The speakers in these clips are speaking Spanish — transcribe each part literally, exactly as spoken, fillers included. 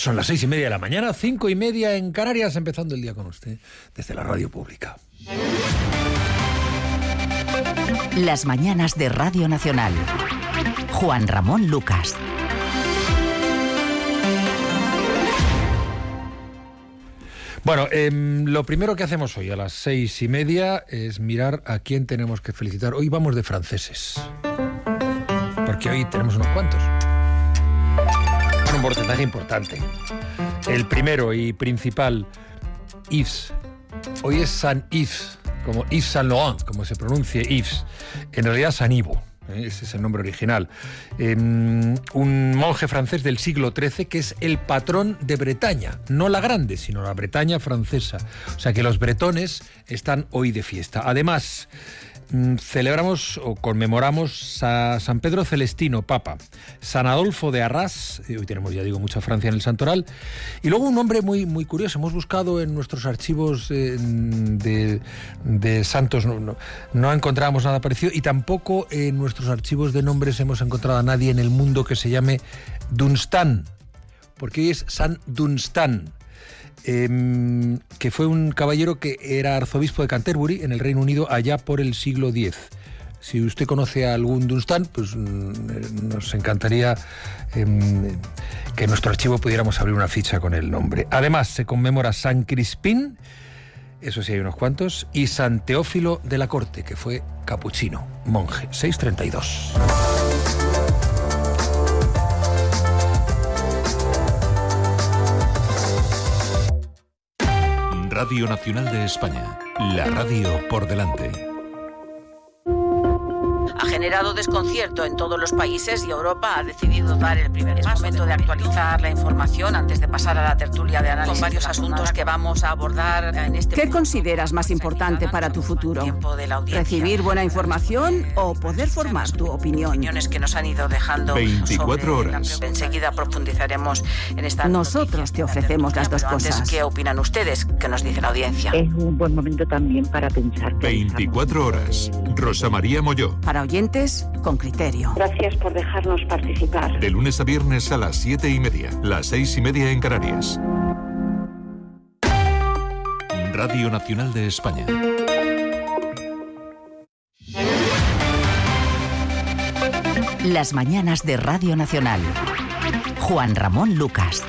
Son las seis y media de la mañana, cinco y media en Canarias, empezando el día con usted desde la radio pública. Las mañanas de Radio Nacional. Juan Ramón Lucas. Bueno, eh, lo primero que hacemos hoy a las seis y media es mirar a quién tenemos que felicitar. Hoy vamos de franceses, porque hoy tenemos unos cuantos. Un porcentaje importante. El primero y principal, Yves. Hoy es San Yves, como Yves Saint Laurent, como se pronuncie Yves. En realidad San Ivo. Ese es el nombre original. Eh, un monje francés del siglo trece que es el patrón de Bretaña, no la grande, sino la Bretaña francesa. O sea que los bretones están hoy de fiesta. Además, mm, celebramos o conmemoramos a San Pedro Celestino, Papa, San Adolfo de Arras, hoy tenemos, ya digo, mucha Francia en el santoral, y luego un nombre muy, muy curioso. Hemos buscado en nuestros archivos eh, de, de santos, no, no, no encontramos nada parecido, y tampoco en nuestros archivos de nombres hemos encontrado a nadie en el mundo que se llame Dunstan, porque hoy es San Dunstan, Eh, que fue un caballero que era arzobispo de Canterbury en el Reino Unido allá por el siglo diez. Si usted conoce a algún Dunstan, pues mm, nos encantaría eh, que en nuestro archivo pudiéramos abrir una ficha con el nombre. Además, se conmemora San Crispín, eso sí hay unos cuantos, y San Teófilo de la Corte, que fue capuchino, monje, seis treinta y dos. Radio Nacional de España, la radio por delante. Ha generado desconcierto en todos los países y Europa ha decidido dar el primer paso. Es momento de actualizar la información antes de pasar a la tertulia de análisis con varios asuntos que vamos a abordar en este. ¿Qué consideras más importante para tu futuro? ¿Recibir buena información o poder formar tu opinión? Opiniones que nos han ido dejando veinticuatro horas. Enseguida profundizaremos en esta. Nosotros te ofrecemos las dos cosas. ¿Qué opinan ustedes? ¿Qué nos dice la audiencia? Es un buen momento también para pensar. veinticuatro horas. Rosa María Molló. Para oyentes con criterio. Gracias por dejarnos participar. De lunes a viernes a las siete y media, las seis y media en Canarias. Radio Nacional de España. Las mañanas de Radio Nacional. Juan Ramón Lucas.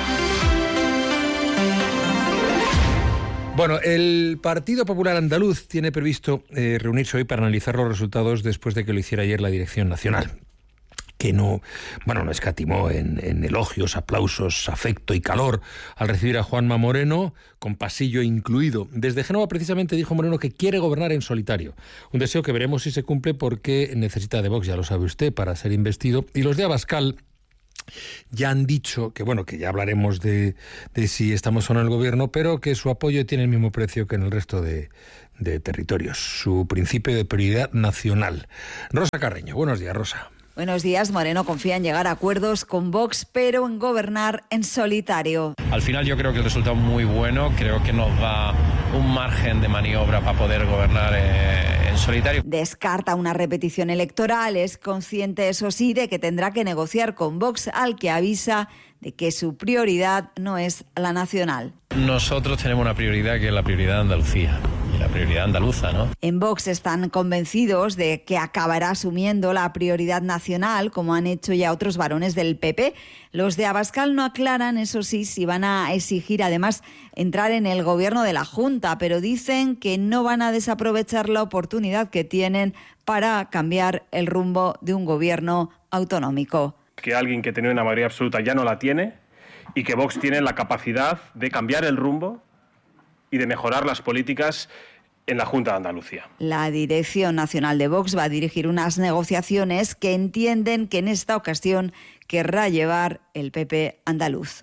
Bueno, el Partido Popular Andaluz tiene previsto eh, reunirse hoy para analizar los resultados después de que lo hiciera ayer la Dirección Nacional, que no, bueno, no escatimó en, en elogios, aplausos, afecto y calor al recibir a Juanma Moreno, con pasillo incluido. Desde Génova, precisamente, dijo Moreno que quiere gobernar en solitario. Un deseo que veremos si se cumple porque necesita de Vox, ya lo sabe usted, para ser investido. Y los de Abascal ya han dicho que, bueno, que ya hablaremos de, de si estamos o no en el gobierno, pero que su apoyo tiene el mismo precio que en el resto de, de territorios. Su principio de prioridad nacional. Rosa Carreño. Buenos días, Rosa. Buenos días. Moreno confía en llegar a acuerdos con Vox, pero en gobernar en solitario. Al final yo creo que el resultado es muy bueno, creo que nos da un margen de maniobra para poder gobernar eh, en solitario. Descarta una repetición electoral, es consciente, eso sí, de que tendrá que negociar con Vox, al que avisa de que su prioridad no es la nacional. Nosotros tenemos una prioridad que es la prioridad de Andalucía. La prioridad andaluza, ¿no? En Vox están convencidos de que acabará asumiendo la prioridad nacional, como han hecho ya otros varones del P P. Los de Abascal no aclaran, eso sí, si van a exigir además entrar en el gobierno de la Junta, pero dicen que no van a desaprovechar la oportunidad que tienen para cambiar el rumbo de un gobierno autonómico. Que alguien que tenía una mayoría absoluta ya no la tiene y que Vox tiene la capacidad de cambiar el rumbo y de mejorar las políticas en la Junta de Andalucía. La Dirección Nacional de Vox va a dirigir unas negociaciones que entienden que en esta ocasión querrá llevar el P P andaluz.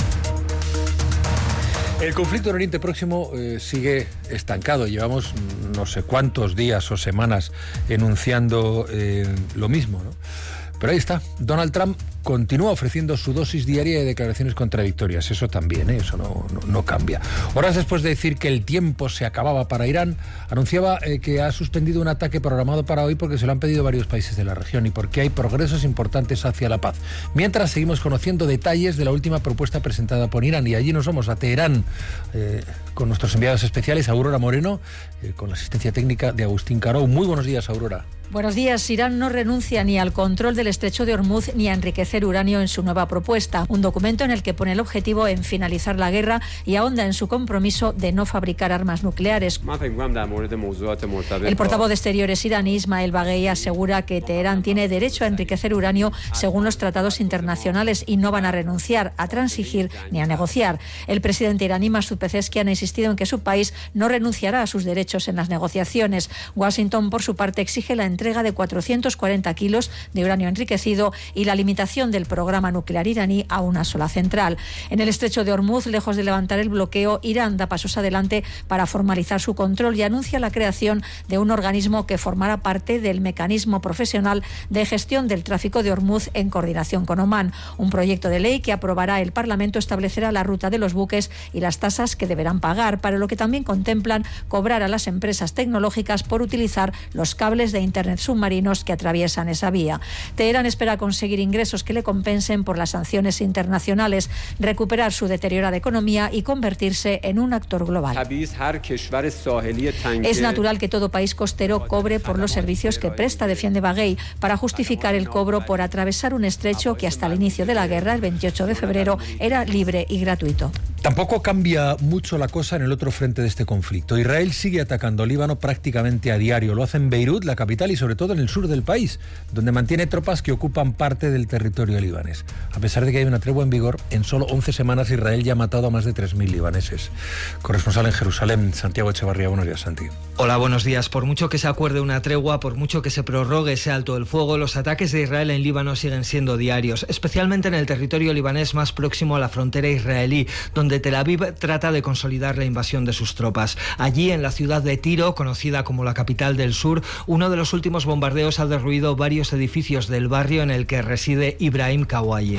El conflicto en Oriente Próximo eh, sigue estancado. Llevamos no sé cuántos días o semanas enunciando eh, lo mismo, ¿no? Pero ahí está. Donald Trump continúa ofreciendo su dosis diaria de declaraciones contradictorias. Eso también, ¿eh? Eso no, no, no cambia. Horas después de decir que el tiempo se acababa para Irán, anunciaba eh, que ha suspendido un ataque programado para hoy porque se lo han pedido varios países de la región y porque hay progresos importantes hacia la paz. Mientras seguimos conociendo detalles de la última propuesta presentada por Irán, y allí nos vamos a Teherán eh, con nuestros enviados especiales, Aurora Moreno, eh, con la asistencia técnica de Agustín Carou. Muy buenos días, Aurora. Buenos días. Irán no renuncia ni al control del estrecho de Hormuz ni a enriquecer uranio en su nueva propuesta, un documento en el que pone el objetivo en finalizar la guerra y ahonda en su compromiso de no fabricar armas nucleares. El portavoz de Exteriores iraní, Ismael Baghei, asegura que Teherán tiene derecho a enriquecer uranio según los tratados internacionales y no van a renunciar, a transigir ni a negociar. El presidente iraní, Masoud Pezeshkian, ha insistido en que su país no renunciará a sus derechos en las negociaciones. Washington, por su parte, exige la entrega entrega de cuatrocientos cuarenta kilos de uranio enriquecido y la limitación del programa nuclear iraní a una sola central. En el estrecho de Hormuz, lejos de levantar el bloqueo, Irán da pasos adelante para formalizar su control y anuncia la creación de un organismo que formará parte del mecanismo profesional de gestión del tráfico de Hormuz en coordinación con Omán. Un proyecto de ley que aprobará el Parlamento establecerá la ruta de los buques y las tasas que deberán pagar, para lo que también contemplan cobrar a las empresas tecnológicas por utilizar los cables de Internet submarinos que atraviesan esa vía. Teherán espera conseguir ingresos que le compensen por las sanciones internacionales, recuperar su deteriorada economía y convertirse en un actor global. Es natural que todo país costero cobre por los servicios que presta, defiende Baghei, para justificar el cobro por atravesar un estrecho que hasta el inicio de la guerra, el veintiocho de febrero, era libre y gratuito. Tampoco cambia mucho la cosa en el otro frente de este conflicto. Israel sigue atacando Líbano prácticamente a diario. Lo hace en Beirut, la capital, y sobre todo en el sur del país, donde mantiene tropas que ocupan parte del territorio libanés. A pesar de que hay una tregua en vigor, en solo once semanas Israel ya ha matado a más de tres mil libaneses. Corresponsal en Jerusalén, Santiago Echevarría. Buenos días, Santi. Hola, buenos días. Por mucho que se acuerde una tregua, por mucho que se prorrogue ese alto el fuego, los ataques de Israel en Líbano siguen siendo diarios, especialmente en el territorio libanés más próximo a la frontera israelí, donde Tel Aviv trata de consolidar la invasión de sus tropas. Allí, en la ciudad de Tiro, conocida como la capital del sur, uno de los últimos bombardeos ha derruido varios edificios del barrio en el que reside Ibrahim Kawaye.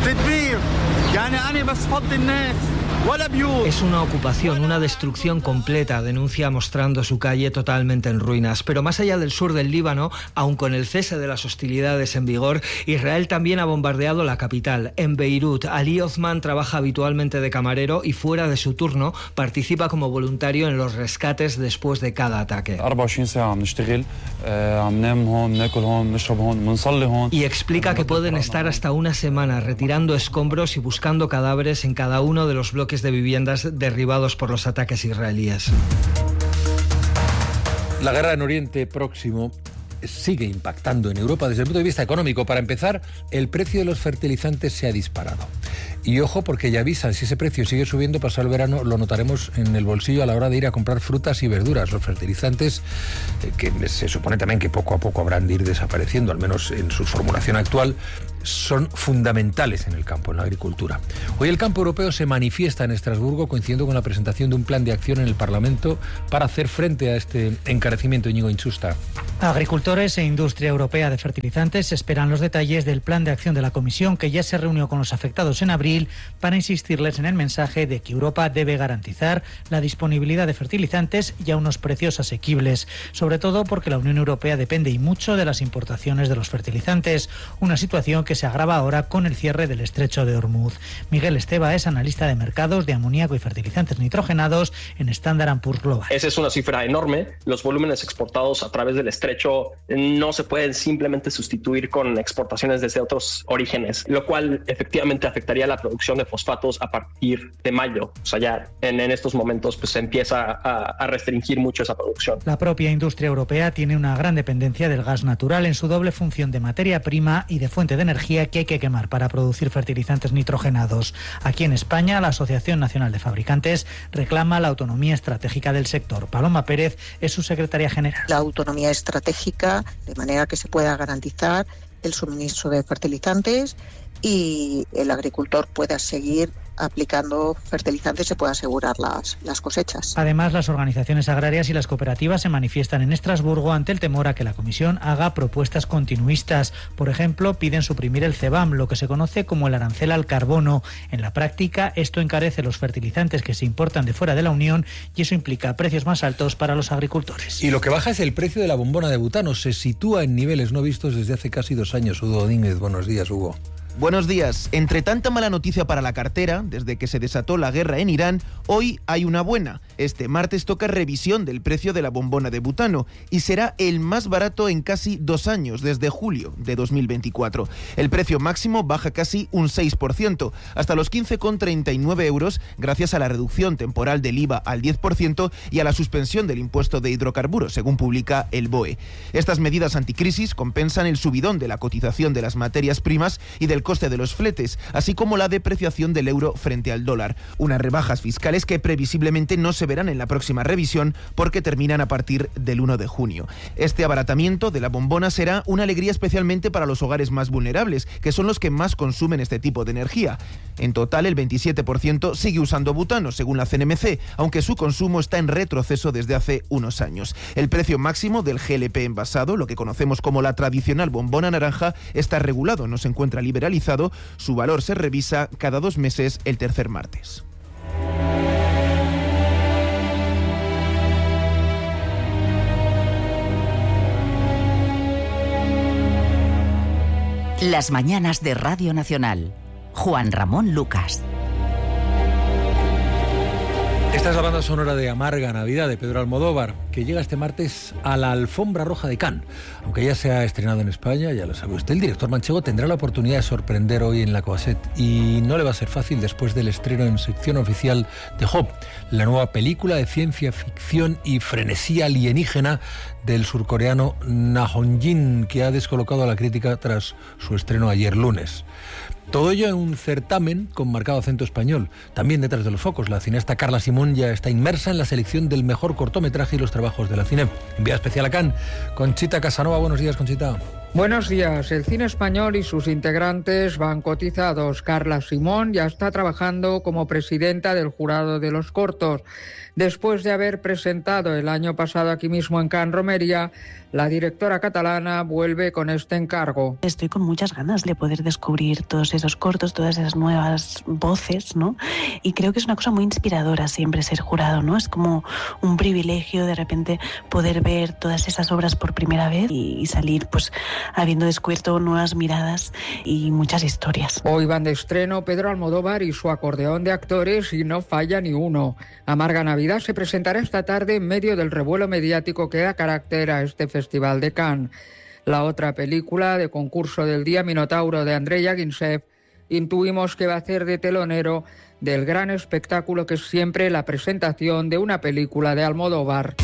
Es una ocupación, una destrucción completa, denuncia, mostrando su calle totalmente en ruinas. Pero más allá del sur del Líbano, aun con el cese de las hostilidades en vigor, Israel también ha bombardeado la capital. En Beirut, Ali Othman trabaja habitualmente de camarero y fuera de su turno participa como voluntario en los rescates después de cada ataque. Y explica que pueden estar hasta una semana retirando escombros y buscando cadáveres en cada uno de los bloques de viviendas derribados por los ataques israelíes. La guerra en Oriente Próximo sigue impactando en Europa desde el punto de vista económico. Para empezar, el precio de los fertilizantes se ha disparado. Y ojo, porque ya avisan, si ese precio sigue subiendo pasado el verano, lo notaremos en el bolsillo a la hora de ir a comprar frutas y verduras. Los fertilizantes, eh, que se supone también que poco a poco habrán de ir desapareciendo, al menos en su formulación actual, son fundamentales en el campo, en la agricultura. Hoy el campo europeo se manifiesta en Estrasburgo, coincidiendo con la presentación de un plan de acción en el Parlamento para hacer frente a este encarecimiento. Íñigo Inchusta. Agricultores e industria europea de fertilizantes esperan los detalles del plan de acción de la Comisión, que ya se reunió con los afectados en abril para insistirles en el mensaje de que Europa debe garantizar la disponibilidad de fertilizantes y a unos precios asequibles, sobre todo porque la Unión Europea depende y mucho de las importaciones de los fertilizantes, una situación que se agrava ahora con el cierre del estrecho de Hormuz. Miguel Esteba es analista de mercados de amoníaco y fertilizantes nitrogenados en Standard and Poor's Global. Esa es una cifra enorme. Los volúmenes exportados a través del estrecho no se pueden simplemente sustituir con exportaciones desde otros orígenes, lo cual efectivamente afectaría la producción de fosfatos a partir de mayo. O sea, ya en, en estos momentos pues se empieza a, a restringir mucho esa producción. La propia industria europea tiene una gran dependencia del gas natural en su doble función de materia prima y de fuente de energía que hay que quemar para producir fertilizantes nitrogenados. Aquí en España, la Asociación Nacional de Fabricantes reclama la autonomía estratégica del sector. Paloma Pérez es su secretaria general. La autonomía estratégica, de manera que se pueda garantizar el suministro de fertilizantes y el agricultor pueda seguir aplicando fertilizantes se puede asegurar las, las cosechas. Además, las organizaciones agrarias y las cooperativas se manifiestan en Estrasburgo ante el temor a que la Comisión haga propuestas continuistas. Por ejemplo, piden suprimir el CEBAM, lo que se conoce como el arancel al carbono. En la práctica, esto encarece los fertilizantes que se importan de fuera de la Unión y eso implica precios más altos para los agricultores. Y lo que baja es el precio de la bombona de butano. Se sitúa en niveles no vistos desde hace casi dos años. Hugo Domínguez, buenos días, Hugo. Buenos días. Entre tanta mala noticia para la cartera, desde que se desató la guerra en Irán, hoy hay una buena. Este martes toca revisión del precio de la bombona de butano y será el más barato en casi dos años, desde julio de dos mil veinticuatro. El precio máximo baja casi un seis por ciento, hasta los quince con treinta y nueve euros, gracias a la reducción temporal del I V A al diez por ciento y a la suspensión del impuesto de hidrocarburos, según publica el B O E. Estas medidas anticrisis compensan el subidón de la cotización de las materias primas y del coste de los fletes, así como la depreciación del euro frente al dólar. Unas rebajas fiscales que previsiblemente no se verán en la próxima revisión porque terminan a partir del uno de junio. Este abaratamiento de la bombona será una alegría especialmente para los hogares más vulnerables, que son los que más consumen este tipo de energía. En total, el veintisiete por ciento sigue usando butano, según la C N M C, aunque su consumo está en retroceso desde hace unos años. El precio máximo del G L P envasado, lo que conocemos como la tradicional bombona naranja, está regulado, no se encuentra liberalizado. Su valor se revisa cada dos meses el tercer martes. Las mañanas de Radio Nacional. Juan Ramón Lucas. Esta es la banda sonora de Amarga Navidad de Pedro Almodóvar, que llega este martes a la Alfombra Roja de Cannes. Aunque ya se ha estrenado en España, ya lo sabe usted, el director manchego tendrá la oportunidad de sorprender hoy en la Coaset. Y no le va a ser fácil después del estreno en sección oficial de Hope, la nueva película de ciencia ficción y frenesí alienígena del surcoreano Na Hong-jin, que ha descolocado a la crítica tras su estreno ayer lunes. Todo ello en un certamen con marcado acento español. También detrás de los focos, la cineasta Carla Simón ya está inmersa en la selección del mejor cortometraje y los trabajos de la CINEF. Envía especial a Cannes. Conchita Casanova, buenos días, Conchita. Buenos días. El cine español y sus integrantes van cotizados. Carla Simón ya está trabajando como presidenta del jurado de los cortos. Después de haber presentado el año pasado aquí mismo en Can Romería, la directora catalana vuelve con este encargo. Estoy con muchas ganas de poder descubrir todos esos cortos, todas esas nuevas voces, ¿no? Y creo que es una cosa muy inspiradora siempre ser jurado, ¿no? Es como un privilegio de repente poder ver todas esas obras por primera vez y, y salir pues habiendo descubierto nuevas miradas y muchas historias. Hoy van de estreno Pedro Almodóvar y su acordeón de actores y no falla ni uno. Amarga Navidad se presentará esta tarde en medio del revuelo mediático que da carácter a este Festival de Cannes. La otra película de concurso del día, Minotauro, de Andrei Yagintsev, intuimos que va a hacer de telonero del gran espectáculo que es siempre la presentación de una película de Almodóvar.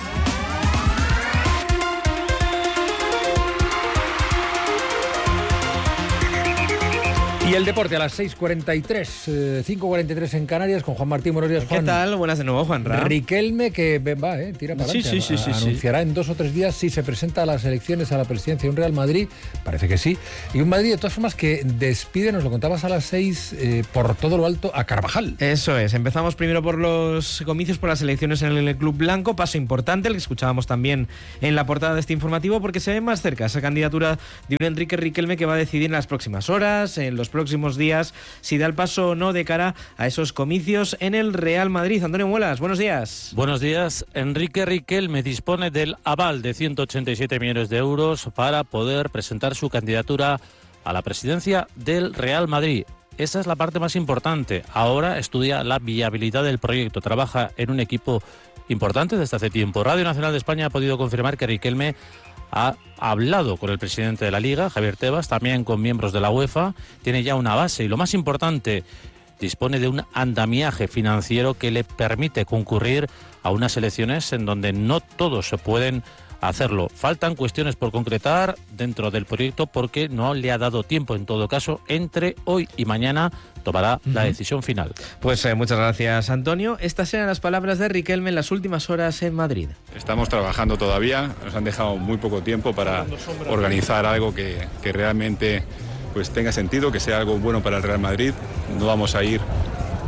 Y el deporte a las seis cuarenta y tres, eh, cinco cuarenta y tres en Canarias, con Juan Martín. Buenos días, Juan. ¿Qué tal? Buenas de nuevo, Juan Ram. Riquelme, que va, eh, tira para sí, adelante. Sí, sí, sí, Anunciará sí. en dos o tres días si se presenta a las elecciones a la presidencia de un Real Madrid. Parece que sí. Y un Madrid, de todas formas, que despide, nos lo contabas a las seis, eh, por todo lo alto, a Carvajal. Eso es. Empezamos primero por los comicios, por las elecciones en el Club Blanco. Paso importante, el que escuchábamos también en la portada de este informativo, porque se ve más cerca esa candidatura de un Enrique Riquelme que va a decidir en las próximas horas, en los próximos días, si da el paso o no de cara a esos comicios en el Real Madrid. Antonio Muelas, buenos días. Buenos días. Enrique Riquelme dispone del aval de ciento ochenta y siete millones de euros para poder presentar su candidatura a la presidencia del Real Madrid. Esa es la parte más importante. Ahora estudia la viabilidad del proyecto. Trabaja en un equipo importante desde hace tiempo. Radio Nacional de España ha podido confirmar que Riquelme ha hablado con el presidente de la Liga, Javier Tebas, también con miembros de la UEFA. Tiene ya una base y, lo más importante, dispone de un andamiaje financiero que le permite concurrir a unas elecciones en donde no todos se pueden hacerlo. Faltan cuestiones por concretar dentro del proyecto porque no le ha dado tiempo. En todo caso, entre hoy y mañana tomará uh-huh. la decisión final. Pues eh, muchas gracias, Antonio. Estas eran las palabras de Riquelme en las últimas horas en Madrid. Estamos trabajando todavía, nos han dejado muy poco tiempo para organizar algo que, que realmente pues tenga sentido, que sea algo bueno para el Real Madrid. No vamos a ir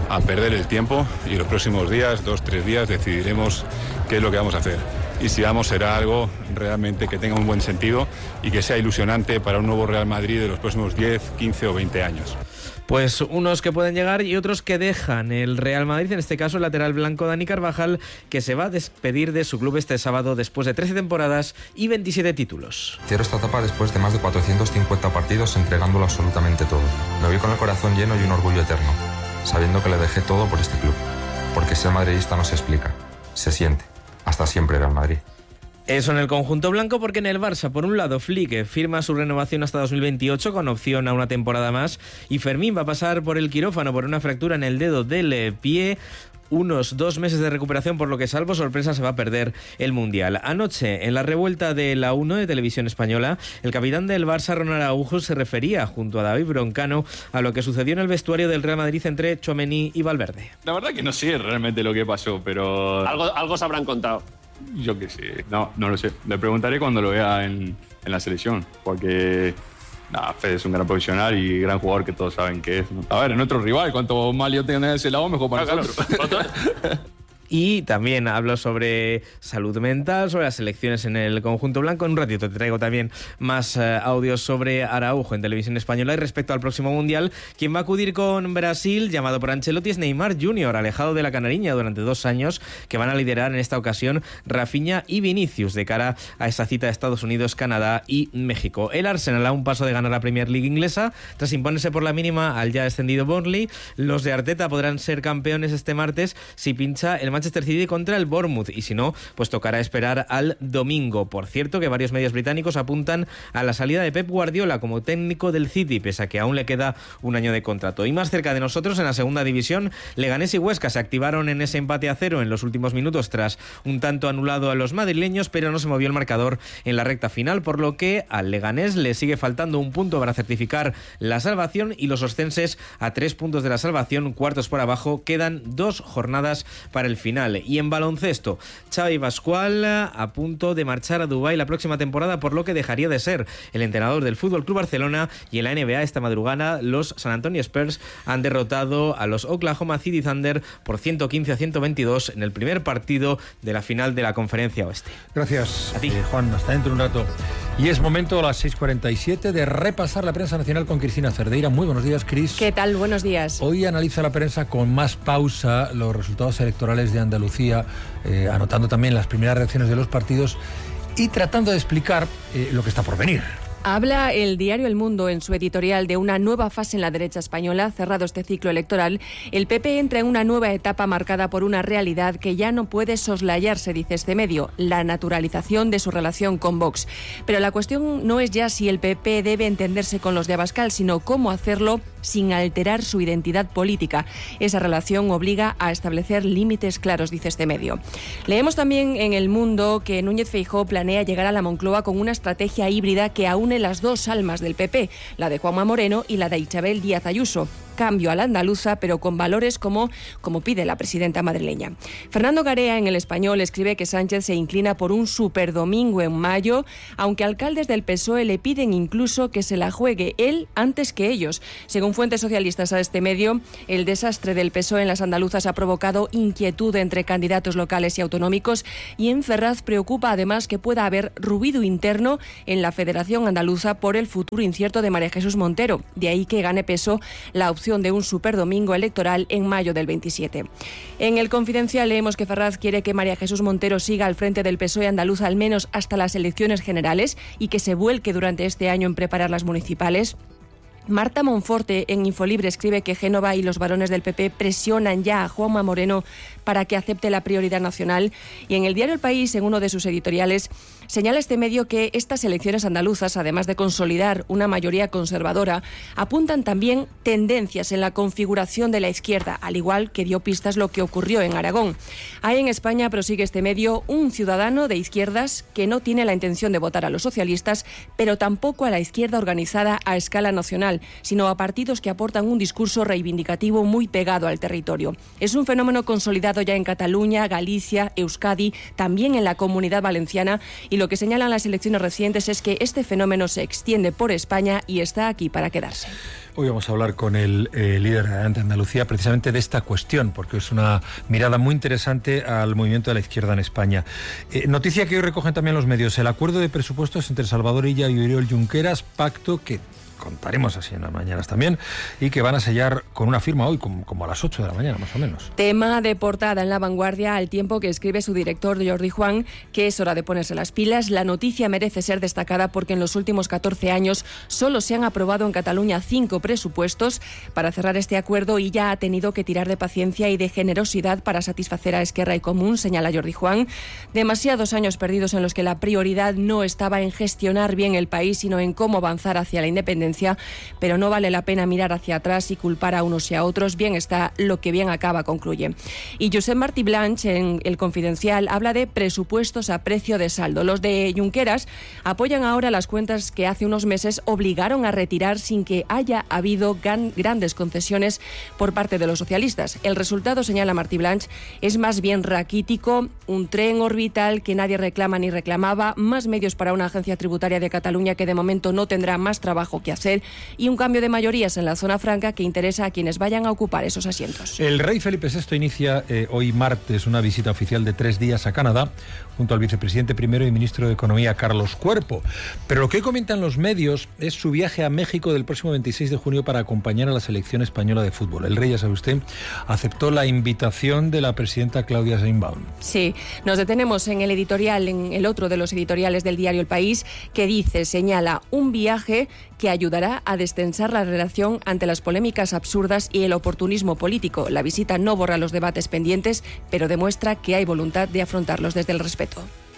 a perder el tiempo y los próximos días, dos, tres días, decidiremos qué es lo que vamos a hacer. Y si vamos, será algo realmente que tenga un buen sentido y que sea ilusionante para un nuevo Real Madrid de los próximos diez, quince o veinte años. Pues unos que pueden llegar y otros que dejan el Real Madrid, en este caso el lateral blanco Dani Carvajal, que se va a despedir de su club este sábado después de trece temporadas y veintisiete títulos. Cierro esta etapa después de más de cuatrocientos cincuenta partidos entregándolo absolutamente todo. Me voy con el corazón lleno y un orgullo eterno, sabiendo que le dejé todo por este club. Porque ser madridista no se explica, se siente. Hasta siempre Real Madrid. Eso en el conjunto blanco, porque en el Barça, por un lado, Flick firma su renovación hasta dos mil veintiocho con opción a una temporada más y Fermín va a pasar por el quirófano por una fractura en el dedo del pie. Unos dos meses de recuperación, por lo que salvo sorpresa se va a perder el Mundial. Anoche, en la revuelta de la uno de Televisión Española, el capitán del Barça, Ronald Araujo, se refería junto a David Broncano a lo que sucedió en el vestuario del Real Madrid entre Tchouaméni y Valverde. La verdad que no sé realmente lo que pasó, pero... Algo, algo se habrán contado. Yo qué sé, no, no lo sé. Le preguntaré cuando lo vea en, en la selección, porque... Nah, Fede es un gran profesional y gran jugador que todos saben que es, ¿no? A ver, es nuestro rival. Cuanto más yo tenga de ese lado, mejor para ah, nosotros. Claro. Y también hablo sobre salud mental, sobre las elecciones en el conjunto blanco. En un ratito te traigo también más eh, audios sobre Araujo en Televisión Española. Y respecto al próximo Mundial, quien va a acudir con Brasil, llamado por Ancelotti, es Neymar junior, alejado de la canariña durante dos años, que van a liderar en esta ocasión Rafinha y Vinicius de cara a esa cita de Estados Unidos, Canadá y México. El Arsenal a un paso de ganar la Premier League inglesa, tras imponerse por la mínima al ya descendido Burnley. Los de Arteta podrán ser campeones este martes si pincha el Manchester City contra el Bournemouth, y si no, pues tocará esperar al domingo. Por cierto, que varios medios británicos apuntan a la salida de Pep Guardiola como técnico del City, pese a que aún le queda un año de contrato. Y más cerca de nosotros, en la segunda división, Leganés y Huesca se activaron en ese empate a cero en los últimos minutos tras un tanto anulado a los madrileños, pero no se movió el marcador en la recta final, por lo que al Leganés le sigue faltando un punto para certificar la salvación, y los oscenses a tres puntos de la salvación, cuartos por abajo. Quedan dos jornadas para el final. Y en baloncesto, Xavi Pascual a punto de marchar a Dubái la próxima temporada, por lo que dejaría de ser el entrenador del F C Barcelona. Y en la N B A esta madrugada los San Antonio Spurs han derrotado a los Oklahoma City Thunder por ciento quince a ciento veintidós en el primer partido de la final de la Conferencia Oeste. Gracias a ti, eh, Juan, hasta dentro de un rato. Y es momento a las seis cuarenta y siete de repasar la prensa nacional con Cristina Cerdeira. Muy buenos días, Cris. ¿Qué tal? Buenos días. Hoy analiza la prensa con más pausa los resultados electorales de Andalucía, eh, anotando también las primeras reacciones de los partidos y tratando de explicar eh, lo que está por venir. Habla el diario El Mundo en su editorial de una nueva fase en la derecha española. Cerrado este ciclo electoral, el P P entra en una nueva etapa marcada por una realidad que ya no puede soslayarse, dice este medio, la naturalización de su relación con Vox. Pero la cuestión no es ya si el P P debe entenderse con los de Abascal, sino cómo hacerlo sin alterar su identidad política. Esa relación obliga a establecer límites claros, dice este medio. Leemos también en El Mundo que Núñez Feijóo planea llegar a la Moncloa con una estrategia híbrida que aúne las dos almas del P P, la de Juanma Moreno y la de Isabel Díaz Ayuso. Cambio a la andaluza, pero con valores como, como pide la presidenta madrileña. Fernando Garea en El Español escribe que Sánchez se inclina por un superdomingo en mayo, aunque alcaldes del P S O E le piden incluso que se la juegue él antes que ellos. Según fuentes socialistas a este medio, el desastre del P S O E en las andaluzas ha provocado inquietud entre candidatos locales y autonómicos, y en Ferraz preocupa además que pueda haber ruido interno en la Federación Andaluza por el futuro incierto de María Jesús Montero. De ahí que gane P S O E la opción de un superdomingo electoral en mayo del veintisiete. En El Confidencial leemos que Ferraz quiere que María Jesús Montero siga al frente del P S O E andaluz al menos hasta las elecciones generales y que se vuelque durante este año en preparar las municipales. Marta Monforte en Infolibre escribe que Génova y los varones del P P presionan ya a Juanma Moreno para que acepte la prioridad nacional, y en el diario El País, en uno de sus editoriales, señala este medio que estas elecciones andaluzas, además de consolidar una mayoría conservadora, apuntan también tendencias en la configuración de la izquierda, al igual que dio pistas lo que ocurrió en Aragón. Hay en España, prosigue este medio, un ciudadano de izquierdas que no tiene la intención de votar a los socialistas, pero tampoco a la izquierda organizada a escala nacional, sino a partidos que aportan un discurso reivindicativo muy pegado al territorio. Es un fenómeno consolidado ya en Cataluña, Galicia, Euskadi, también en la Comunidad Valenciana, y lo que señalan las elecciones recientes es que este fenómeno se extiende por España y está aquí para quedarse. Hoy vamos a hablar con el eh, líder de Andalucía precisamente de esta cuestión, porque es una mirada muy interesante al movimiento de la izquierda en España. Eh, noticia que hoy recogen también los medios, el acuerdo de presupuestos entre Salvador Illa y Oriol Junqueras, pacto que contaremos así en las mañanas también, y que van a sellar con una firma hoy, como, como a las ocho de la mañana más o menos. Tema de portada en La Vanguardia, al tiempo que escribe su director Jordi Juan que es hora de ponerse las pilas. La noticia merece ser destacada porque en los últimos catorce años solo se han aprobado en Cataluña cinco presupuestos para cerrar este acuerdo y ya ha tenido que tirar de paciencia y de generosidad para satisfacer a Esquerra y Común, señala Jordi Juan. Demasiados años perdidos en los que la prioridad no estaba en gestionar bien el país, sino en cómo avanzar hacia la independencia. Pero no vale la pena mirar hacia atrás y culpar a unos y a otros. Bien está lo que bien acaba, concluye. Y Josep Martí Blanch, en El Confidencial, habla de presupuestos a precio de saldo. Los de Junqueras apoyan ahora las cuentas que hace unos meses obligaron a retirar sin que haya habido gan- grandes concesiones por parte de los socialistas. El resultado, señala Martí Blanch, es más bien raquítico, un tren orbital que nadie reclama ni reclamaba, más medios para una agencia tributaria de Cataluña que de momento no tendrá más trabajo que hacer, y un cambio de mayorías en la zona franca que interesa a quienes vayan a ocupar esos asientos. El rey Felipe sexto inicia eh, hoy martes una visita oficial de tres días a Canadá junto al vicepresidente primero y ministro de Economía Carlos Cuerpo. Pero lo que hoy comentan los medios es su viaje a México del próximo veintiséis de junio para acompañar a la selección española de fútbol. El rey, ya sabe usted, aceptó la invitación de la presidenta Claudia Sheinbaum. Sí, nos detenemos en el editorial, en el otro de los editoriales del diario El País, que dice, señala, un viaje que ayudará a destensar la relación ante las polémicas absurdas y el oportunismo político. La visita no borra los debates pendientes, pero demuestra que hay voluntad de afrontarlos desde el respeto.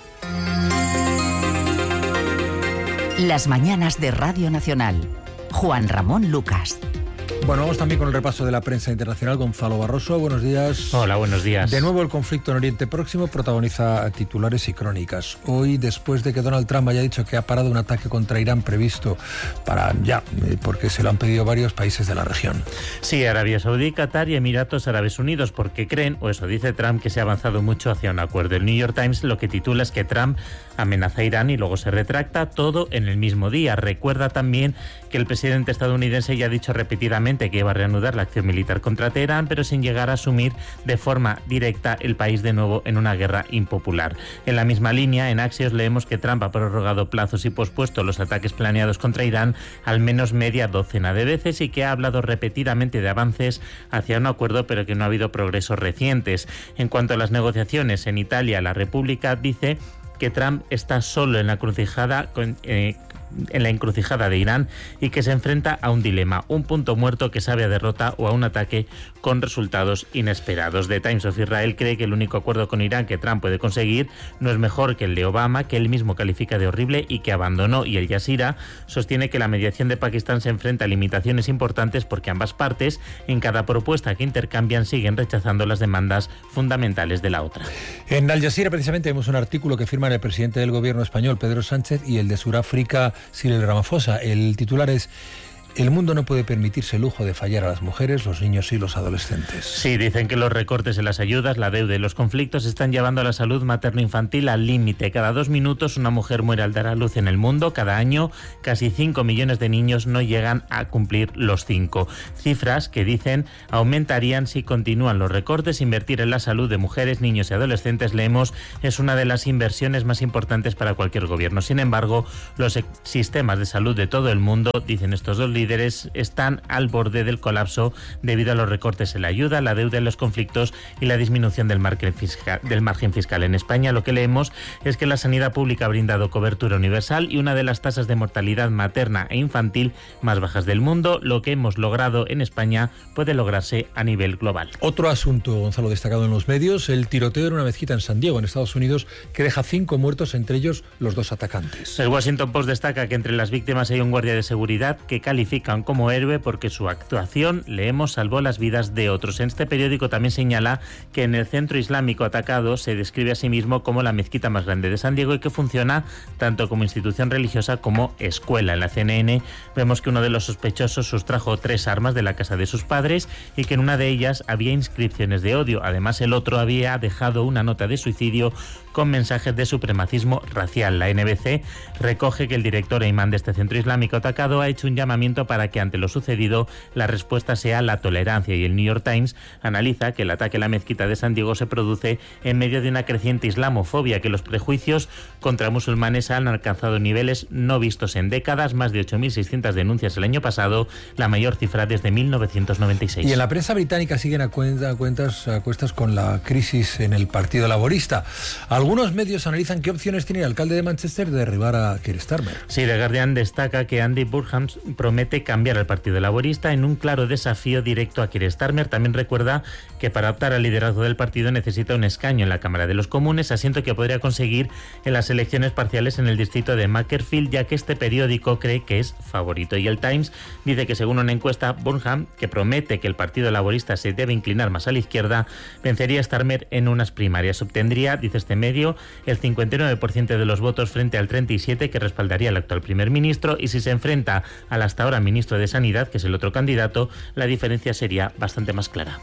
Las mañanas de Radio Nacional. Juan Ramón Lucas. Bueno, vamos también con el repaso de la prensa internacional. Gonzalo Barroso, buenos días. Hola, buenos días. De nuevo el conflicto en Oriente Próximo protagoniza titulares y crónicas. Hoy, después de que Donald Trump haya dicho que ha parado un ataque contra Irán previsto para ya, porque se lo han pedido varios países de la región. Sí, Arabia Saudí, Qatar y Emiratos Árabes Unidos, porque creen, o eso dice Trump, que se ha avanzado mucho hacia un acuerdo. El New York Times lo que titula es que Trump amenaza a Irán y luego se retracta, todo en el mismo día. Recuerda también que el presidente estadounidense ya ha dicho repetidamente que iba a reanudar la acción militar contra Teherán, pero sin llegar a asumir de forma directa el país de nuevo en una guerra impopular. En la misma línea, en Axios leemos que Trump ha prorrogado plazos y pospuesto los ataques planeados contra Irán al menos media docena de veces y que ha hablado repetidamente de avances hacia un acuerdo, pero que no ha habido progresos recientes. En cuanto a las negociaciones en Italia, La República dice que Trump está solo en la encrucijada con, eh, en la encrucijada de Irán y que se enfrenta a un dilema, un punto muerto que sabe a derrota o a un ataque con resultados inesperados. The Times of Israel cree que el único acuerdo con Irán que Trump puede conseguir no es mejor que el de Obama, que él mismo califica de horrible y que abandonó, y el Jazeera sostiene que la mediación de Pakistán se enfrenta a limitaciones importantes porque ambas partes, en cada propuesta que intercambian, siguen rechazando las demandas fundamentales de la otra. En Al Jazeera precisamente vemos un artículo que firman el presidente del gobierno español, Pedro Sánchez, y el de Sudáfrica, Cyril Ramaphosa. El titular es: el mundo no puede permitirse el lujo de fallar a las mujeres, los niños y los adolescentes. Sí, dicen que los recortes en las ayudas, la deuda y los conflictos están llevando a la salud materno-infantil al límite. Cada dos minutos una mujer muere al dar a luz en el mundo. Cada año casi cinco millones de niños no llegan a cumplir los cinco. Cifras que dicen aumentarían si continúan los recortes. Invertir en la salud de mujeres, niños y adolescentes, leemos, es una de las inversiones más importantes para cualquier gobierno. Sin embargo, los sistemas de salud de todo el mundo, dicen estos dos líderes, líderes están al borde del colapso debido a los recortes en la ayuda, la deuda en los conflictos y la disminución del margen fiscal, del margen fiscal. En España lo que leemos es que la sanidad pública ha brindado cobertura universal y una de las tasas de mortalidad materna e infantil más bajas del mundo. Lo que hemos logrado en España puede lograrse a nivel global. Otro asunto, Gonzalo, destacado en los medios, el tiroteo en una mezquita en San Diego, en Estados Unidos, que deja cinco muertos, entre ellos los dos atacantes. El Washington Post destaca que entre las víctimas hay un guardia de seguridad que califica califican como héroe porque su actuación, leemos, salvó las vidas de otros. En este periódico también señala que en el centro islámico atacado se describe a sí mismo como la mezquita más grande de San Diego y que funciona tanto como institución religiosa como escuela. En la C N N vemos que uno de los sospechosos sustrajo tres armas de la casa de sus padres y que en una de ellas había inscripciones de odio. Además, el otro había dejado una nota de suicidio con mensajes de supremacismo racial. La N B C recoge que el director e imán de este centro islámico atacado ha hecho un llamamiento para que ante lo sucedido la respuesta sea la tolerancia, y el New York Times analiza que el ataque a la mezquita de San Diego se produce en medio de una creciente islamofobia, que los prejuicios contra musulmanes han alcanzado niveles no vistos en décadas, más de ocho mil seiscientas denuncias el año pasado, la mayor cifra desde mil novecientos noventa y seis. Y en la prensa británica siguen a, cuenta, a cuentas a cuestas con la crisis en el Partido Laborista. Algunos medios analizan qué opciones tiene el alcalde de Manchester de derribar a Keir Starmer. Sí, The Guardian destaca que Andy Burnham promete cambiar al Partido Laborista en un claro desafío directo a Keir Starmer. También recuerda que para optar al liderazgo del partido necesita un escaño en la Cámara de los Comunes, asiento que podría conseguir en las elecciones parciales en el distrito de Macclesfield, ya que este periódico cree que es favorito. Y el Times dice que según una encuesta, Burnham, que promete que el Partido Laborista se debe inclinar más a la izquierda, vencería a Starmer en unas primarias. Obtendría, dice este medio, el cincuenta y nueve por ciento de los votos frente al treinta y siete por ciento que respaldaría al actual primer ministro, y si se enfrenta al hasta ahora ministro de Sanidad, que es el otro candidato, la diferencia sería bastante más clara.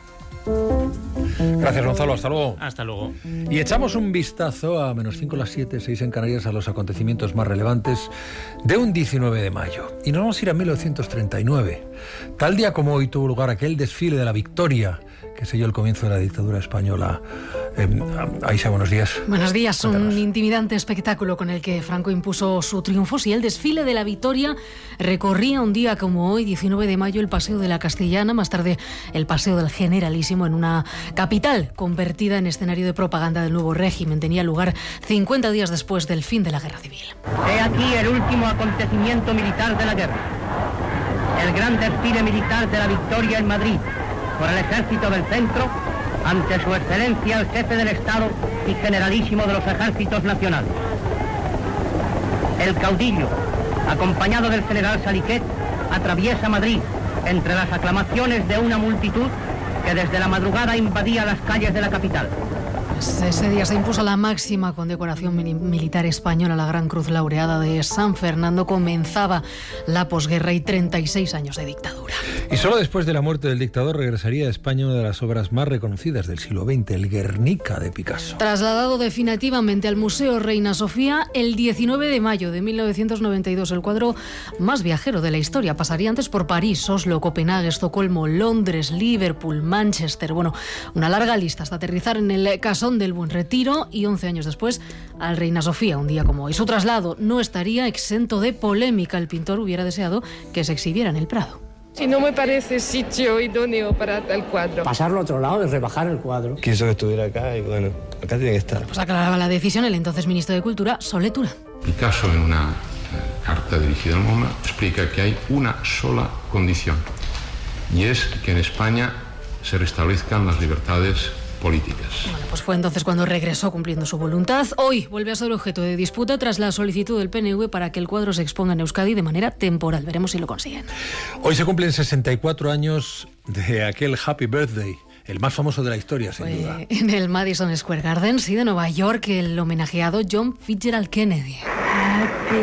Gracias, Gonzalo. Hasta luego. Hasta luego. Y echamos un vistazo a menos cinco las siete, seis en Canarias, a los acontecimientos más relevantes de un diecinueve de mayo. Y nos vamos a ir a mil novecientos treinta y nueve. Tal día como hoy tuvo lugar aquel desfile de la Victoria que selló el comienzo de la dictadura española. Eh, Aisha, buenos días. Buenos días. Cuéntanos. Un intimidante espectáculo con el que Franco impuso su triunfo. Si el desfile de la Victoria recorría un día como hoy, diecinueve de mayo, el Paseo de la Castellana, más tarde el Paseo del Generalísimo, en una capital convertida en escenario de propaganda del nuevo régimen. Tenía lugar cincuenta días después del fin de la Guerra Civil. He aquí el último acontecimiento militar de la guerra. El gran desfile militar de la Victoria en Madrid, por el Ejército del Centro, ante su excelencia el jefe del Estado y generalísimo de los ejércitos nacionales. El caudillo, acompañado del general Saliquet, atraviesa Madrid entre las aclamaciones de una multitud que desde la madrugada invadía las calles de la capital. Ese día se impuso la máxima condecoración militar española, la Gran Cruz Laureada de San Fernando. Comenzaba la posguerra y treinta y seis años de dictadura. Y solo después de la muerte del dictador regresaría a España una de las obras más reconocidas del siglo veinte, el Guernica de Picasso. Trasladado definitivamente al Museo Reina Sofía el diecinueve de mayo de mil novecientos noventa y dos, el cuadro más viajero de la historia. Pasaría antes por París, Oslo, Copenhague, Estocolmo, Londres, Liverpool, Manchester. Bueno, una larga lista hasta aterrizar en el Casón del Buen Retiro y once años después al Reina Sofía, un día como hoy. Su traslado no estaría exento de polémica. El pintor hubiera deseado que se exhibiera en el Prado. Y no me parece sitio idóneo para tal cuadro. Pasarlo a otro lado es rebajar el cuadro. Quiso que estuviera acá y bueno, acá tiene que estar. Pues aclaraba la decisión el entonces ministro de Cultura, Soler Tura. Picasso, en una eh, carta dirigida al MoMA, explica que hay una sola condición, y es que en España se restablezcan las libertades políticas. Bueno, pues fue entonces cuando regresó cumpliendo su voluntad. Hoy vuelve a ser objeto de disputa tras la solicitud del P N V para que el cuadro se exponga en Euskadi de manera temporal. Veremos si lo consiguen. Hoy se cumplen sesenta y cuatro años de aquel Happy Birthday, el más famoso de la historia, sin Fue duda. En el Madison Square Garden, sí, de Nueva York, el homenajeado John Fitzgerald Kennedy. Happy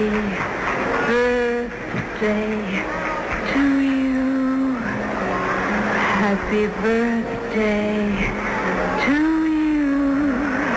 birthday to you. Happy birthday to you.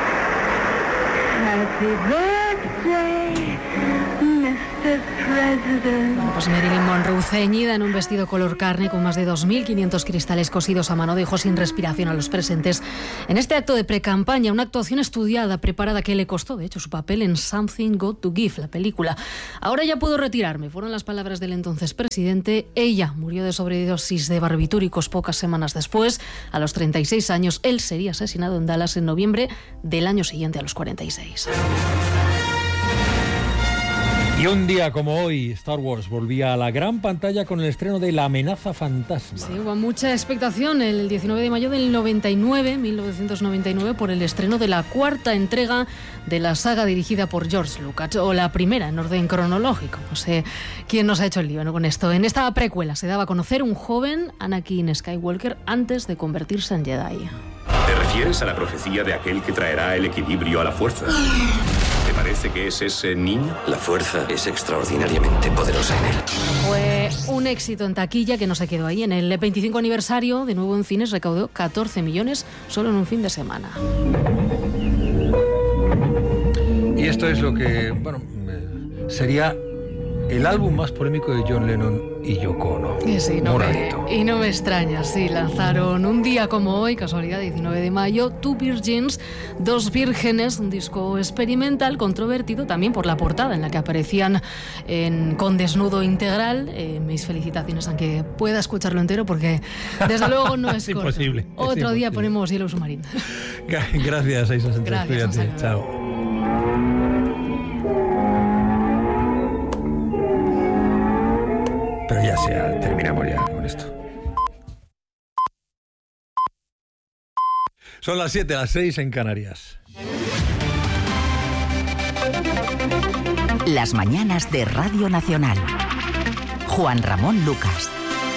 Happy birthday, mister President. Bueno, pues Marilyn Monroe, ceñida en un vestido color carne con más de dos mil quinientos cristales cosidos a mano, dejó sin respiración a los presentes en este acto de precampaña, una actuación estudiada, preparada, que le costó, de hecho, su papel en Something Got to Give, la película. Ahora ya puedo retirarme, fueron las palabras del entonces presidente. Ella murió de sobredosis de barbitúricos pocas semanas después, a los treinta y seis años. Él sería asesinado en Dallas en noviembre del año siguiente, a los cuarenta y seis. Y un día como hoy, Star Wars volvía a la gran pantalla con el estreno de La amenaza fantasma. Sí, hubo mucha expectación el diecinueve de mayo del noventa y nueve, mil novecientos noventa y nueve, por el estreno de la cuarta entrega de la saga dirigida por George Lucas, o la primera en orden cronológico. No sé quién nos ha hecho el lío, ¿no?, con esto. En esta precuela se daba a conocer un joven Anakin Skywalker antes de convertirse en Jedi. ¿Te refieres a la profecía de aquel que traerá el equilibrio a la fuerza? ¿Te parece que es ese niño? La fuerza es extraordinariamente poderosa en él. Fue un éxito en taquilla que no se quedó ahí. En el veinticinco aniversario, de nuevo en cines, recaudó catorce millones solo en un fin de semana. Y esto es lo que, bueno, sería el álbum más polémico de John Lennon y Yoko Ono. Sí, no me, y no me extraña, sí, lanzaron un día como hoy, casualidad, diecinueve de mayo, Two Virgins, Dos Vírgenes, un disco experimental controvertido también por la portada en la que aparecían en, con desnudo integral. Eh, mis felicitaciones, aunque pueda escucharlo entero, porque desde luego no es, es corto. Imposible. Otro es día imposible. Ponemos Hielo Submarino. Gracias, Aisa Sánchez. Gracias, cuídate. Chao. Pero ya sea, terminamos ya con esto. Son las siete, las seis en Canarias. Las mañanas de Radio Nacional. Juan Ramón Lucas.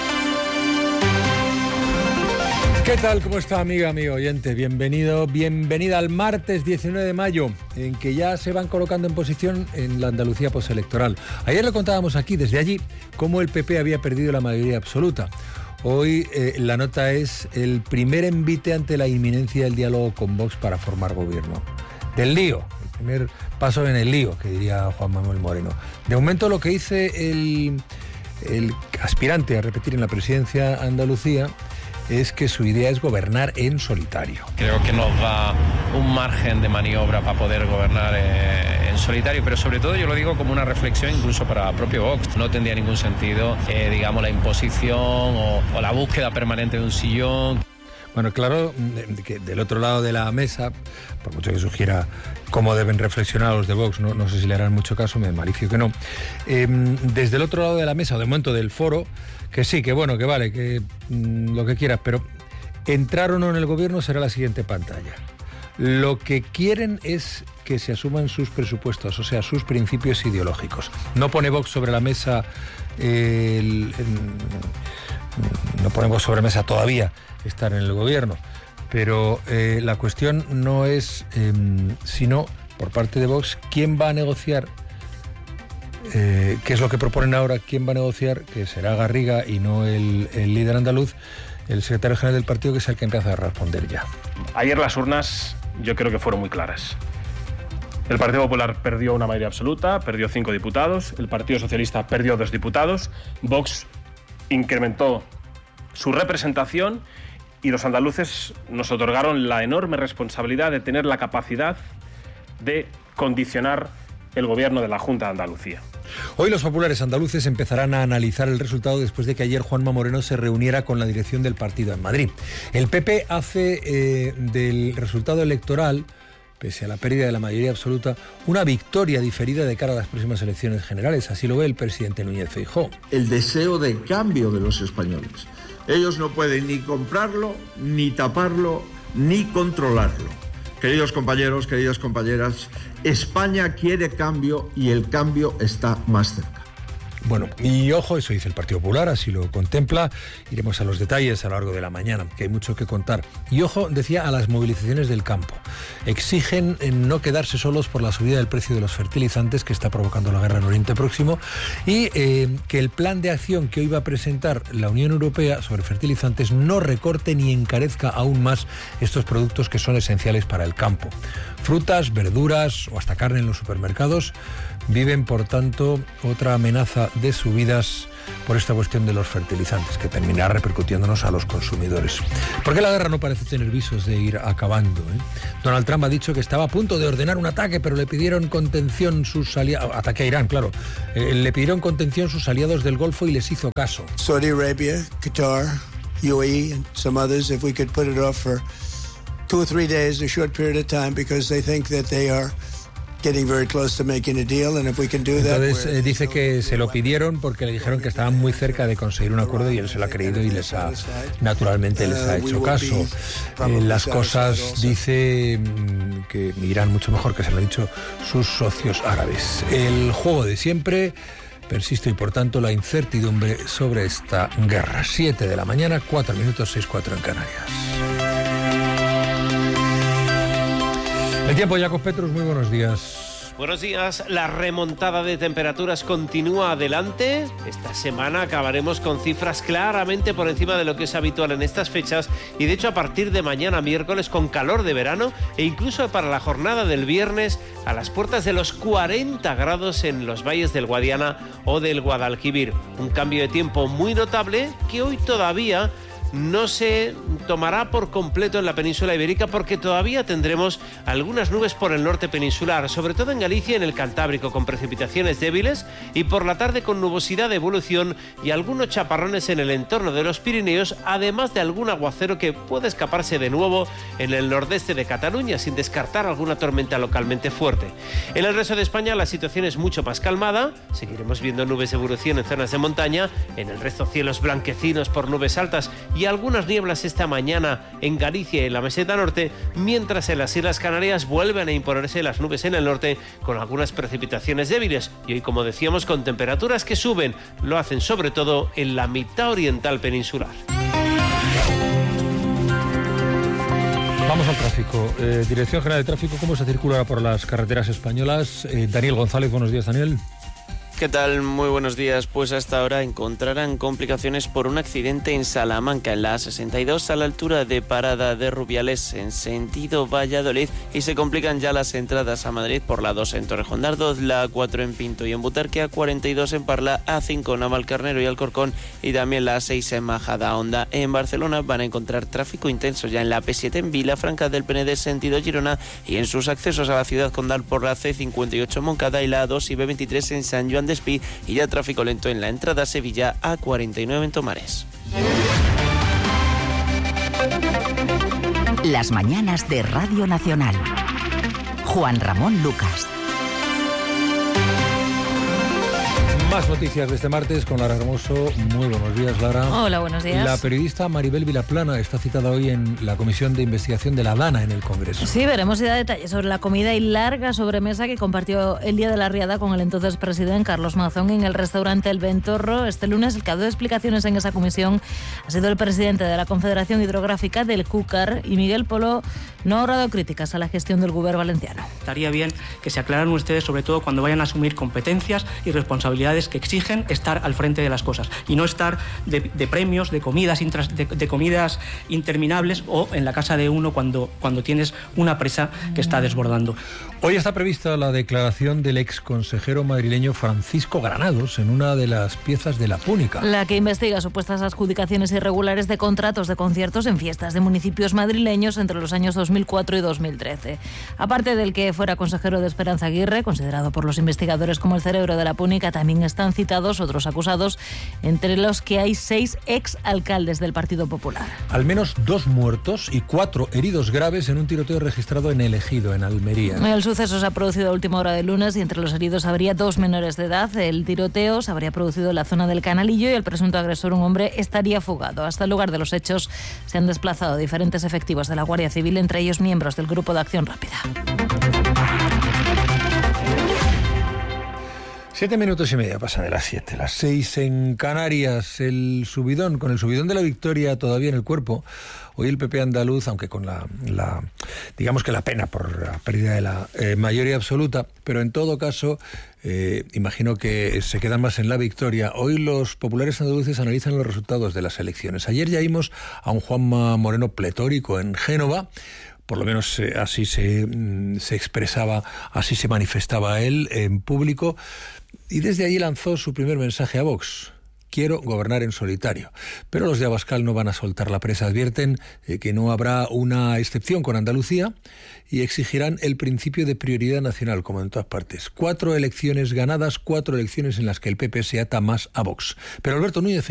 ¿Qué tal? ¿Cómo está, amiga, amigo oyente? Bienvenido, bienvenida al martes diecinueve de mayo, en que ya se van colocando en posición en la Andalucía postelectoral. Ayer lo contábamos aquí, desde allí, cómo el P P había perdido la mayoría absoluta. Hoy eh, la nota es el primer envite ante la inminencia del diálogo con Vox para formar gobierno. Del lío, el primer paso en el lío, que diría Juan Manuel Moreno. De momento, lo que dice el, el aspirante a repetir en la presidencia Andalucía es que su idea es gobernar en solitario. Creo que nos da un margen de maniobra para poder gobernar eh, en solitario, pero sobre todo yo lo digo como una reflexión incluso para el propio Vox. No tendría ningún sentido, eh, digamos, la imposición o, o la búsqueda permanente de un sillón. Bueno, claro que del otro lado de la mesa, por mucho que sugiera cómo deben reflexionar los de Vox, no, no sé si le harán mucho caso, me malicio que no. Eh, desde el otro lado de la mesa, o de momento del foro, que sí, que bueno, que vale, que mmm, lo que quieras, pero entrar o no en el gobierno será la siguiente pantalla. Lo que quieren es que se asuman sus presupuestos, o sea, sus principios ideológicos. No pone Vox sobre la mesa, eh, el, el, no pone Vox sobre la mesa todavía estar en el gobierno, pero eh, la cuestión no es, eh, sino por parte de Vox, quién va a negociar. Eh, ¿Qué es lo que proponen ahora? ¿Quién va a negociar? Que será Garriga y no el, el líder andaluz, el secretario general del partido, que es el que empieza a responder ya. Ayer las urnas yo creo que fueron muy claras. El Partido Popular perdió una mayoría absoluta, perdió cinco diputados, el Partido Socialista perdió dos diputados, Vox incrementó su representación y los andaluces nos otorgaron la enorme responsabilidad de tener la capacidad de condicionar el gobierno de la Junta de Andalucía. Hoy los populares andaluces empezarán a analizar el resultado después de que ayer Juanma Moreno se reuniera con la dirección del partido en Madrid. El P P hace eh, del resultado electoral, pese a la pérdida de la mayoría absoluta, una victoria diferida de cara a las próximas elecciones generales. Así lo ve el presidente Núñez Feijóo. El deseo de cambio de los españoles. Ellos no pueden ni comprarlo, ni taparlo, ni controlarlo. Queridos compañeros, queridas compañeras, España quiere cambio y el cambio está más cerca. Bueno, y ojo, eso dice el Partido Popular, así lo contempla. Iremos a los detalles a lo largo de la mañana, que hay mucho que contar. Y ojo, decía, a las movilizaciones del campo. Exigen no quedarse solos por la subida del precio de los fertilizantes que está provocando la guerra en Oriente Próximo y eh, que el plan de acción que hoy va a presentar la Unión Europea sobre fertilizantes no recorte ni encarezca aún más estos productos que son esenciales para el campo. Frutas, verduras o hasta carne en los supermercados viven, por tanto, otra amenaza de subidas por esta cuestión de los fertilizantes, que terminará repercutiéndonos a los consumidores. ¿Por qué la guerra no parece tener visos de ir acabando? ¿eh? Donald Trump ha dicho que estaba a punto de ordenar un ataque, pero le pidieron contención sus aliados, ataque a Irán, claro, eh, le pidieron contención sus aliados del Golfo y les hizo caso. Saudi Arabia, Qatar, U A E and some others, if we could put it off for two or three days, a short period of time, because they think that they are getting very close to making a deal, and if we can do that. Entonces eh, dice que se lo pidieron porque le dijeron que estaban muy cerca de conseguir un acuerdo y él se lo ha creído y les ha, naturalmente les ha hecho caso. Eh, las cosas, dice, que irán mucho mejor, que se lo han dicho sus socios árabes. El juego de siempre persiste y por tanto la incertidumbre sobre esta guerra. Siete de la mañana, cuatro minutos, seis cuatro en Canarias. El tiempo, Jacob Petrus, muy buenos días. Buenos días. La remontada de temperaturas continúa adelante. Esta semana acabaremos con cifras claramente por encima de lo que es habitual en estas fechas y de hecho a partir de mañana miércoles con calor de verano e incluso para la jornada del viernes a las puertas de los cuarenta grados en los valles del Guadiana o del Guadalquivir. Un cambio de tiempo muy notable que hoy todavía no se tomará por completo en la península ibérica porque todavía tendremos algunas nubes por el norte peninsular, sobre todo en Galicia y en el Cantábrico, con precipitaciones débiles y por la tarde con nubosidad de evolución y algunos chaparrones en el entorno de los Pirineos, además de algún aguacero que puede escaparse de nuevo en el nordeste de Cataluña, sin descartar alguna tormenta localmente fuerte. En el resto de España la situación es mucho más calmada, seguiremos viendo nubes de evolución en zonas de montaña, en el resto cielos blanquecinos por nubes altas y y algunas nieblas esta mañana en Galicia y en la meseta norte, mientras en las Islas Canarias vuelven a imponerse las nubes en el norte con algunas precipitaciones débiles y hoy, como decíamos, con temperaturas que suben, lo hacen sobre todo en la mitad oriental peninsular. Vamos al tráfico. Eh, Dirección General de Tráfico, ¿cómo se circula por las carreteras españolas? Eh, Daniel González, buenos días, Daniel. ¿Qué tal? Muy buenos días. Pues hasta ahora encontrarán complicaciones por un accidente en Salamanca, en la A sesenta y dos, a la altura de Parada de Rubiales, en sentido Valladolid, y se complican ya las entradas a Madrid por la dos en Torrejón de Ardoz, la A cuatro en Pinto y en Butarque, A cuarenta y dos en Parla, A cinco en Navalcarnero y Alcorcón, y también la A seis en Majadahonda. En Barcelona van a encontrar tráfico intenso ya en la P siete en Vilafranca del Penedès, sentido Girona, y en sus accesos a la ciudad condal por la C cincuenta y ocho en Moncada y la A dos y B veintitrés en San Joan de Espí, y ya tráfico lento en la entrada a Sevilla, A cuarenta y nueve en Tomares. Las mañanas de Radio Nacional. Juan Ramón Lucas. Más noticias de este martes con Lara Hermoso. Muy buenos días, Lara. Hola, buenos días. La periodista Maribel Vilaplana está citada hoy en la Comisión de Investigación de la DANA en el Congreso. Sí, veremos y da detalles sobre la comida y larga sobremesa que compartió el día de la Riada con el entonces presidente Carlos Mazón en el restaurante El Ventorro. Este lunes el que ha dado explicaciones en esa comisión ha sido el presidente de la Confederación Hidrográfica del Cúcar, y Miguel Polo no ha ahorrado críticas a la gestión del Gobierno valenciano. Estaría bien que se aclararan ustedes, sobre todo cuando vayan a asumir competencias y responsabilidades que exigen estar al frente de las cosas y no estar de, de premios, de comidas, intras, de, de comidas interminables o en la casa de uno cuando, cuando tienes una presa que está desbordando. Hoy está prevista la declaración del ex consejero madrileño Francisco Granados en una de las piezas de La Púnica. La que investiga supuestas adjudicaciones irregulares de contratos de conciertos en fiestas de municipios madrileños entre los años dos mil cuatro y dos mil trece. Aparte del que fuera consejero de Esperanza Aguirre, considerado por los investigadores como el cerebro de La Púnica, también están citados otros acusados, entre los que hay seis ex alcaldes del Partido Popular. Al menos dos muertos y cuatro heridos graves en un tiroteo registrado en El Ejido, en Almería. El suceso se ha producido a última hora de lunes y entre los heridos habría dos menores de edad. El tiroteo se habría producido en la zona del Canalillo y el presunto agresor, un hombre, estaría fugado. Hasta el lugar de los hechos se han desplazado diferentes efectivos de la Guardia Civil, entre ellos miembros del Grupo de Acción Rápida. Siete minutos y media pasan de las siete, las seis en Canarias. El subidón, con el subidón de la victoria todavía en el cuerpo, hoy el P P andaluz, aunque con la, la digamos que la pena por la pérdida de la eh, mayoría absoluta, pero en todo caso, eh, imagino que se quedan más en la victoria. Hoy los populares andaluces analizan los resultados de las elecciones. Ayer ya vimos a un Juanma Moreno pletórico en Génova. Por lo menos eh, así se, se expresaba, así se manifestaba él en público, y desde allí lanzó su primer mensaje a Vox: quiero gobernar en solitario. Pero los de Abascal no van a soltar la presa. Advierten eh, que no habrá una excepción con Andalucía y exigirán el principio de prioridad nacional, como en todas partes. Cuatro elecciones ganadas, cuatro elecciones en las que el P P se ata más a Vox. Pero Alberto Núñez